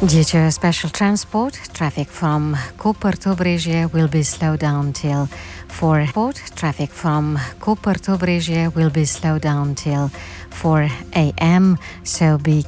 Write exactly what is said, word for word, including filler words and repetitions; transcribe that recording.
Due to special transport, traffic from Koper to Brescia will be slowed down till four. Traffic from Koper to Brescia will be slowed down till four a m. So be